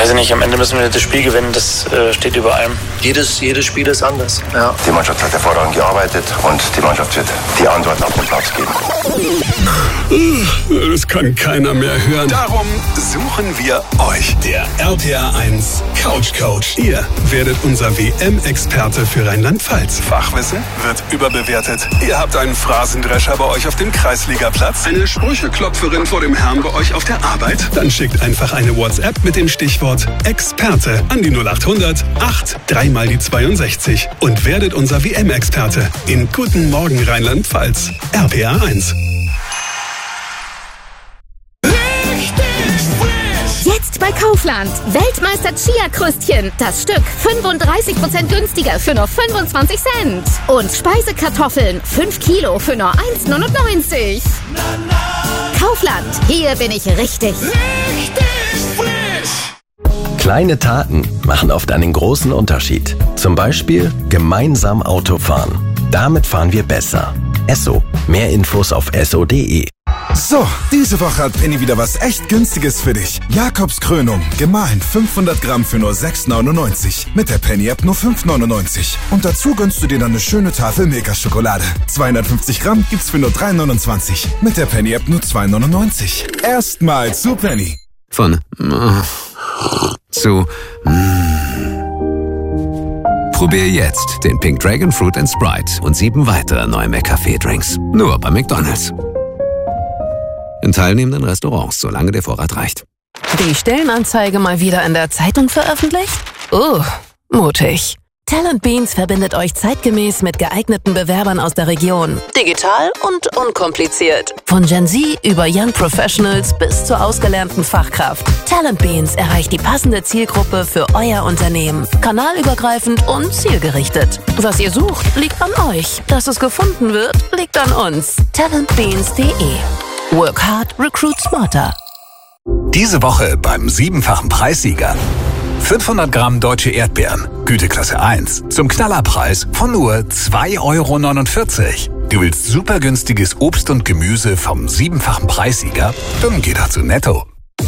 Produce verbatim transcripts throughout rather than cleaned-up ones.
Weiß ich nicht, am Ende müssen wir das Spiel gewinnen, das äh, steht über allem. Jedes, jedes Spiel ist anders. Ja. Die Mannschaft hat hervorragend gearbeitet und die Mannschaft wird die Antworten auf den Platz geben. Das kann keiner mehr hören. Darum suchen wir euch. Der R P R eins Couch Coach. Ihr werdet unser W M-Experte für Rheinland-Pfalz. Fachwissen wird überbewertet. Ihr habt einen Phrasendrescher bei euch auf dem Kreisligaplatz. Eine Sprücheklopferin vor dem Herrn bei euch auf der Arbeit? Dann schickt einfach eine WhatsApp mit dem Stichwort Experte an die null acht hundert acht drei mal die zweiundsechzig und werdet unser W M-Experte in Guten Morgen Rheinland-Pfalz. R P R eins. Jetzt bei Kaufland. Weltmeister Chia-Krüstchen. Das Stück fünfunddreißig Prozent günstiger für nur fünfundzwanzig Cent. Und Speisekartoffeln fünf Kilo für nur eins neunundneunzig. Kaufland. Hier bin ich richtig. Richtig frisch. Kleine Taten machen oft einen großen Unterschied. Zum Beispiel gemeinsam Auto fahren. Damit fahren wir besser. Esso. Mehr Infos auf esso punkt de. So, diese Woche hat Penny wieder was echt Günstiges für dich. Jakobs Krönung, gemahlen fünfhundert Gramm für nur sechs neunundneunzig. Mit der Penny-App nur fünf neunundneunzig. Und dazu gönnst du dir dann eine schöne Tafel Milka-Schokolade. zweihundertfünfzig Gramm gibt's für nur drei neunundzwanzig. Mit der Penny-App nur zwei neunundneunzig. Erstmal zu Penny. Von äh, zu mm. Probier jetzt den Pink Dragon Fruit and Sprite und sieben weitere neue McCafé-Drinks. Nur bei McDonald's. In teilnehmenden Restaurants, solange der Vorrat reicht. Die Stellenanzeige mal wieder in der Zeitung veröffentlicht? Uh, mutig. Talent Beans verbindet euch zeitgemäß mit geeigneten Bewerbern aus der Region. Digital und unkompliziert. Von Gen Z über Young Professionals bis zur ausgelernten Fachkraft. Talent Beans erreicht die passende Zielgruppe für euer Unternehmen. Kanalübergreifend und zielgerichtet. Was ihr sucht, liegt an euch. Dass es gefunden wird, liegt an uns. talentbeans punkt de. Work hard, recruit smarter. Diese Woche beim siebenfachen Preissieger. fünfhundert Gramm deutsche Erdbeeren, Güteklasse eins, zum Knallerpreis von nur zwei Euro neunundvierzig. Du willst super günstiges Obst und Gemüse vom siebenfachen Preissieger? Dann geh doch zu Netto.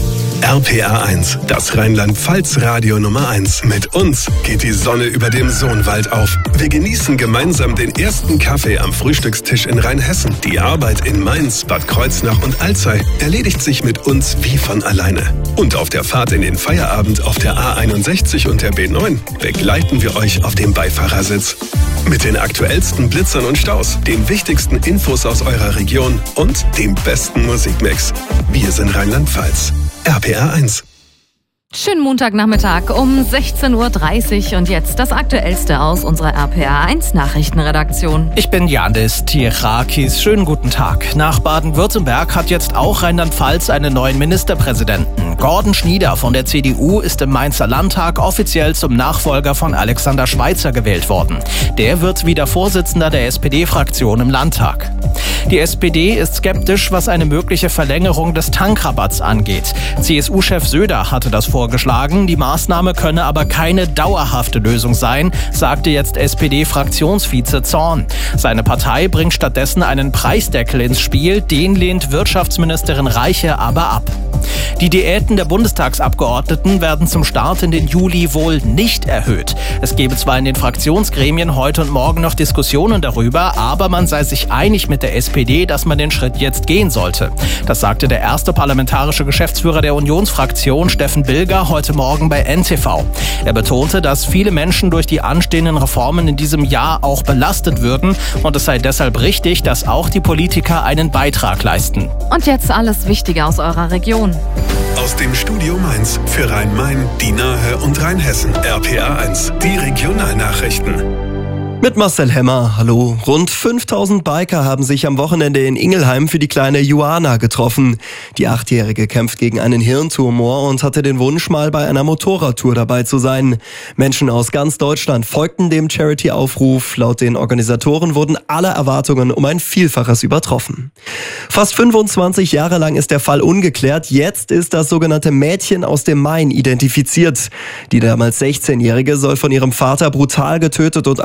R P R eins, das Rheinland-Pfalz-Radio Nummer eins. Mit uns geht die Sonne über dem Sohnwald auf. Wir genießen gemeinsam den ersten Kaffee am Frühstückstisch in Rheinhessen. Die Arbeit in Mainz, Bad Kreuznach und Alzey erledigt sich mit uns wie von alleine. Und auf der Fahrt in den Feierabend auf der A einundsechzig und der B neun begleiten wir euch auf dem Beifahrersitz. Mit den aktuellsten Blitzern und Staus, den wichtigsten Infos aus eurer Region und dem besten Musikmix. Wir sind Rheinland-Pfalz. R P R eins. Schönen Montagnachmittag um sechzehn Uhr dreißig und jetzt das Aktuellste aus unserer R P R eins Nachrichtenredaktion. Ich bin Janis Tirakis. Schönen guten Tag. Nach Baden-Württemberg hat jetzt auch Rheinland-Pfalz einen neuen Ministerpräsidenten. Gordon Schnieder von der C D U ist im Mainzer Landtag offiziell zum Nachfolger von Alexander Schweitzer gewählt worden. Der wird wieder Vorsitzender der S P D-Fraktion im Landtag. Die S P D ist skeptisch, was eine mögliche Verlängerung des Tankrabatts angeht. C S U-Chef Söder hatte das vorgeschlagen. Die Maßnahme könne aber keine dauerhafte Lösung sein, sagte jetzt S P D-Fraktionsvize Zorn. Seine Partei bringt stattdessen einen Preisdeckel ins Spiel. Den lehnt Wirtschaftsministerin Reiche aber ab. Die Diäten der Bundestagsabgeordneten werden zum Start in den Juli wohl nicht erhöht. Es gebe zwar in den Fraktionsgremien heute und morgen noch Diskussionen darüber, aber man sei sich einig mit der S P D, dass man den Schritt jetzt gehen sollte. Das sagte der erste parlamentarische Geschäftsführer der Unionsfraktion, Steffen Bilger, heute Morgen bei N T V. Er betonte, dass viele Menschen durch die anstehenden Reformen in diesem Jahr auch belastet würden und es sei deshalb richtig, dass auch die Politiker einen Beitrag leisten. Und jetzt alles Wichtige aus eurer Region. Aus dem Studio Mainz für Rhein-Main, die Nahe und Rheinhessen. R P R eins, die Regionalnachrichten. Mit Marcel Hemmer, hallo. Rund fünftausend Biker haben sich am Wochenende in Ingelheim für die kleine Joana getroffen. Die Achtjährige kämpft gegen einen Hirntumor und hatte den Wunsch, mal bei einer Motorradtour dabei zu sein. Menschen aus ganz Deutschland folgten dem Charity-Aufruf. Laut den Organisatoren wurden alle Erwartungen um ein Vielfaches übertroffen. Fast fünfundzwanzig Jahre lang ist der Fall ungeklärt. Jetzt ist das sogenannte Mädchen aus dem Main identifiziert. Die damals sechzehnjährige soll von ihrem Vater brutal getötet und anschließend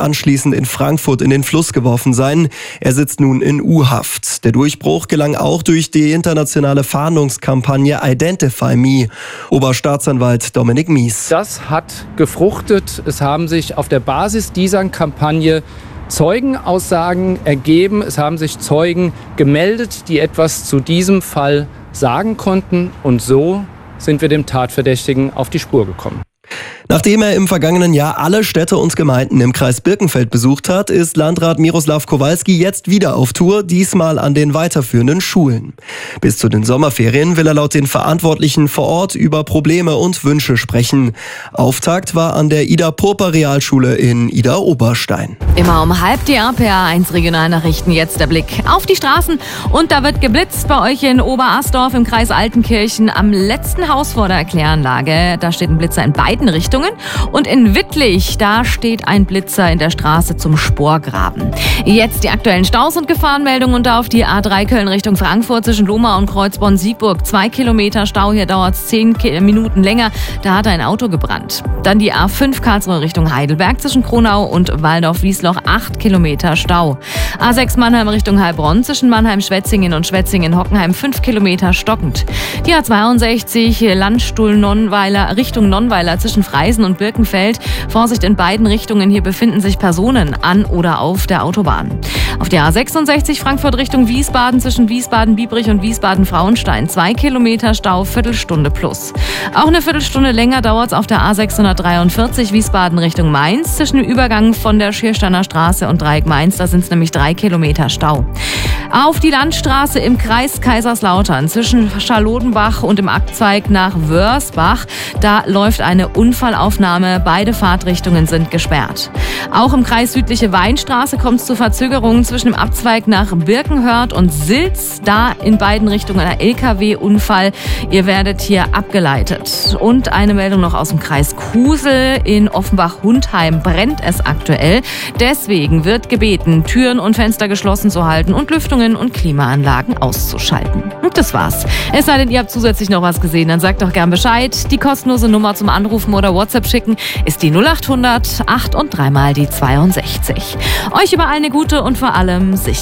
anschließend in Frankfurt in den Fluss geworfen sein. Er sitzt nun in U-Haft. Der Durchbruch gelang auch durch die internationale Fahndungskampagne Identify Me. Oberstaatsanwalt Dominik Mies. Das hat gefruchtet. Es haben sich auf der Basis dieser Kampagne Zeugenaussagen ergeben. Es haben sich Zeugen gemeldet, die etwas zu diesem Fall sagen konnten. Und so sind wir dem Tatverdächtigen auf die Spur gekommen. Nachdem er im vergangenen Jahr alle Städte und Gemeinden im Kreis Birkenfeld besucht hat, ist Landrat Miroslav Kowalski jetzt wieder auf Tour, diesmal an den weiterführenden Schulen. Bis zu den Sommerferien will er laut den Verantwortlichen vor Ort über Probleme und Wünsche sprechen. Auftakt war an der Ida-Purper-Realschule in Ida-Oberstein. Immer um halb die R P A eins Regionalnachrichten. Jetzt der Blick auf die Straßen. Und da wird geblitzt bei euch in Oberasdorf im Kreis Altenkirchen am letzten Haus vor der Erkläranlage. Da steht ein Blitzer in beiden Richtungen. Und in Wittlich, da steht ein Blitzer in der Straße zum Sporgraben. Jetzt die aktuellen Staus und Gefahrenmeldungen und auf die A drei Köln Richtung Frankfurt zwischen Lohmar und Kreuzborn-Siegburg. Zwei Kilometer Stau, hier dauert es zehn Minuten länger. Da hat ein Auto gebrannt. Dann die A fünf Karlsruhe Richtung Heidelberg zwischen Kronau und Waldorf-Wiesloch. Acht Kilometer Stau. A sechs Mannheim Richtung Heilbronn zwischen Mannheim-Schwetzingen und Schwetzingen-Hockenheim. Fünf Kilometer stockend. Die A zweiundsechzig Landstuhl-Nonnweiler Richtung Nonnweiler zwischen Freising und Birkenfeld. Vorsicht in beiden Richtungen. Hier befinden sich Personen an oder auf der Autobahn. Auf der A sechsundsechzig Frankfurt Richtung Wiesbaden zwischen Wiesbaden-Biebrich und Wiesbaden-Frauenstein. Zwei Kilometer Stau, Viertelstunde plus. Auch eine Viertelstunde länger dauert es auf der A sechshundertdreiundvierzig Wiesbaden Richtung Mainz zwischen dem Übergang von der Schiersteiner Straße und Dreieck Mainz. Da sind es nämlich drei Kilometer Stau. Auf die Landstraße im Kreis Kaiserslautern zwischen Charlotenbach und dem Abzweig nach Wörsbach. Da läuft eine Unfallaufnahme. Beide Fahrtrichtungen sind gesperrt. Auch im Kreis Südliche Weinstraße kommt es zu Verzögerungen zwischen dem Abzweig nach Birkenhörth und Silz. Da in beiden Richtungen ein L K W-Unfall. Ihr werdet hier abgeleitet. Und eine Meldung noch aus dem Kreis Kusel. In Offenbach-Hundheim brennt es aktuell. Deswegen wird gebeten, Türen und Fenster geschlossen zu halten und Lüftungen und Klimaanlagen auszuschalten. Und das war's. Es sei denn, ihr habt zusätzlich noch was gesehen, dann sagt doch gern Bescheid. Die kostenlose Nummer zum Anrufen oder WhatsApp schicken ist die null acht hundert acht und dreimal die zweiundsechzig. Euch überall eine gute und vor allem sichere